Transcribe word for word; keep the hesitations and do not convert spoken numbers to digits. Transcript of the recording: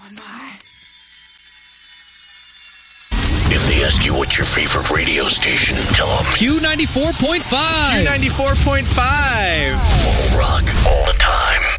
If they ask you what's your favorite radio station, tell them Q ninety-four point five. Q ninety-four point five. All rock, all the time.